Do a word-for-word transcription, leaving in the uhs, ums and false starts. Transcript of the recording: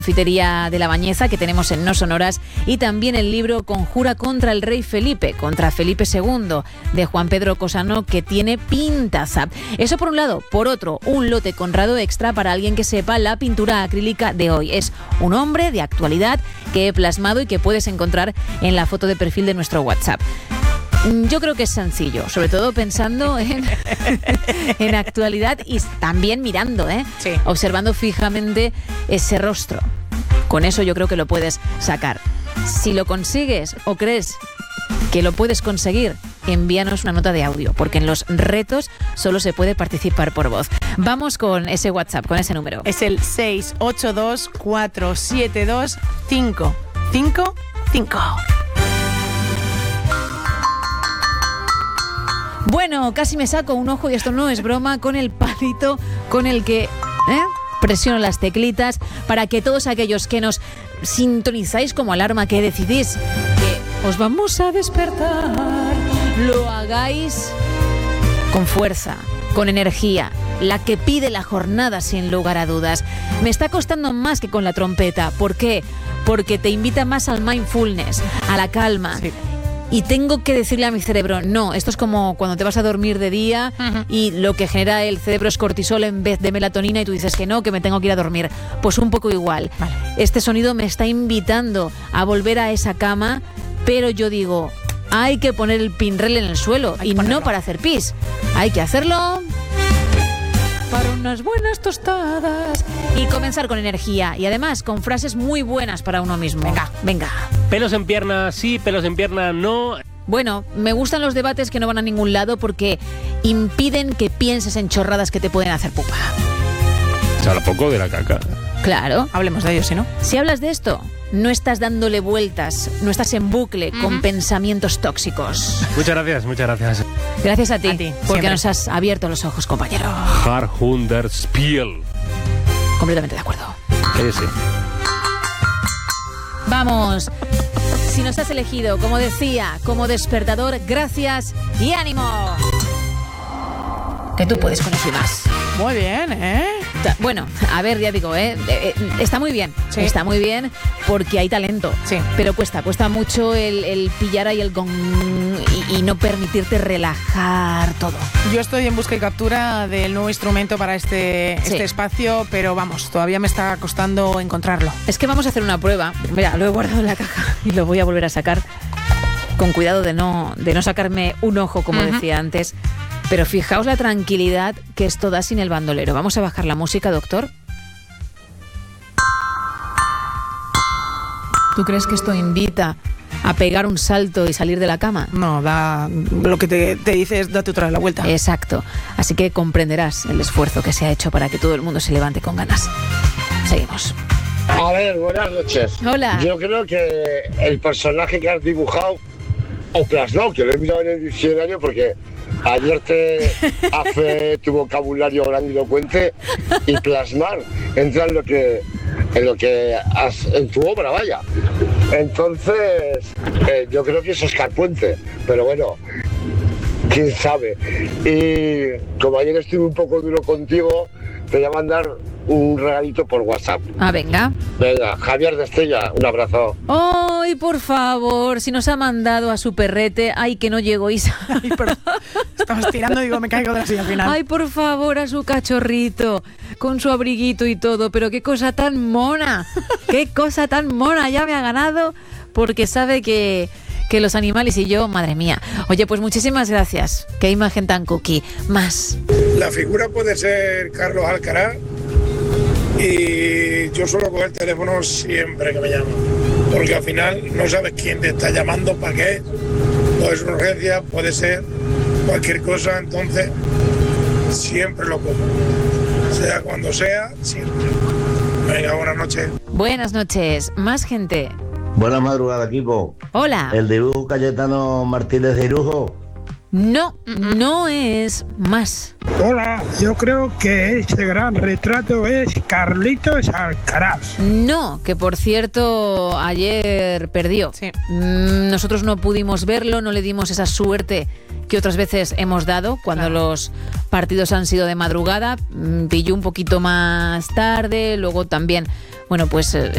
Confitería de la Bañeza, que tenemos en No Sonoras, y también el libro Conjura contra el rey Felipe, contra Felipe segundo, de Juan Pedro Cosano, que tiene pintaza. Eso por un lado. Por otro, un lote Conrado Extra para alguien que sepa la pintura acrílica de hoy. Es un hombre de actualidad que he plasmado y que puedes encontrar en la foto de perfil de nuestro WhatsApp. Yo creo que es sencillo, sobre todo pensando en, en actualidad y también mirando, ¿eh? Sí. Observando fijamente ese rostro. Con eso yo creo que lo puedes sacar. Si lo consigues o crees que lo puedes conseguir, envíanos una nota de audio, porque en los retos solo se puede participar por voz. Vamos con ese WhatsApp, con ese número. Es el seis ocho dos cuatro siete dos cinco cinco cinco. Bueno, casi me saco un ojo, y esto no es broma, con el palito con el que ¿eh? presiono las teclitas para que todos aquellos que nos sintonizáis como alarma, que decidís que os vamos a despertar, lo hagáis con fuerza, con energía, la que pide la jornada sin lugar a dudas. Me está costando más que con la trompeta. ¿Por qué? Porque te invita más al mindfulness, a la calma. Sí. Y tengo que decirle a mi cerebro, no, esto es como cuando te vas a dormir de día uh-huh. y lo que genera el cerebro es cortisol en vez de melatonina, y tú dices que no, que me tengo que ir a dormir. Pues un poco igual. Vale. Este sonido me está invitando a volver a esa cama, pero yo digo, hay que poner el pinrel en el suelo y no para hacer pis. Hay que hacerlo para unas buenas tostadas y comenzar con energía, y además con frases muy buenas para uno mismo. Venga, venga. Pelos en pierna sí, pelos en pierna no. Bueno, me gustan los debates que no van a ningún lado porque impiden que pienses en chorradas que te pueden hacer pupa. Se habla poco de la caca. Claro. Hablemos de ello, si no. Si hablas de esto, no estás dándole vueltas, no estás en bucle uh-huh. con pensamientos tóxicos. Muchas gracias, muchas gracias. Gracias a ti, a ti porque siempre. Nos has abierto los ojos, compañero. Harhunderspiel. Completamente de acuerdo. Eh, sí. Vamos. Si nos has elegido, como decía, como despertador, gracias y ánimo. Que tú puedes con eso y más. Muy bien, ¿eh? Bueno, a ver, ya digo, ¿eh? eh está muy bien, sí. Está muy bien porque hay talento, sí. Pero cuesta, cuesta mucho el, el pillar ahí el gong y, y no permitirte relajar todo. Yo estoy en busca y captura del nuevo instrumento para este, sí. este espacio, pero vamos, todavía me está costando encontrarlo. Es que vamos a hacer una prueba. Mira, lo he guardado en la caja y lo voy a volver a sacar con cuidado de no, de no sacarme un ojo, como uh-huh. decía antes. Pero fijaos la tranquilidad que esto da sin el bandolero. Vamos a bajar la música, doctor. ¿Tú crees que esto invita a pegar un salto y salir de la cama? No, da lo que te, te dice es date otra vez la vuelta. Exacto. Así que comprenderás el esfuerzo que se ha hecho para que todo el mundo se levante con ganas. Seguimos. A ver, buenas noches. Hola. Yo creo que el personaje que has dibujado, o plasmado, que lo he mirado en el diccionario porque ayer te hace tu vocabulario grandilocuente, y plasmar entra en lo que en lo que has en tu obra, vaya. Entonces eh, yo creo que eso es Carpuente, pero bueno, quién sabe. Y como ayer estuve un poco duro contigo, te voy a mandar un regalito por WhatsApp. Ah, venga. Venga, Javier de Estella, un abrazo. ¡Ay, por favor! Si nos ha mandado a su perrete. ¡Ay, que no llegó Isa! Ay, perdón. Estaba estirando, digo, me caigo de la silla al final. ¡Ay, por favor, a su cachorrito! Con su abriguito y todo. Pero qué cosa tan mona. ¡Qué cosa tan mona! Ya me ha ganado porque sabe que... que los animales y yo, madre mía. Oye, pues muchísimas gracias. Qué imagen tan cookie. Más. La figura puede ser Carlos Alcaraz, y yo suelo coger el teléfono siempre que me llaman, porque al final no sabes quién te está llamando, para qué. Puede ser una urgencia, puede ser cualquier cosa, entonces siempre lo cojo. Sea cuando sea, siempre. Venga, buenas noches. Buenas noches. Más gente. Buenas madrugadas, equipo. Hola. El dibujo Cayetano Martínez de Irujo. No, no es más. Hola, yo creo que ese gran retrato es Carlitos Alcaraz. No, que por cierto ayer perdió. Sí. Nosotros no pudimos verlo, no le dimos esa suerte que otras veces hemos dado cuando claro. los partidos han sido de madrugada. Pilló un poquito más tarde, luego también, bueno, pues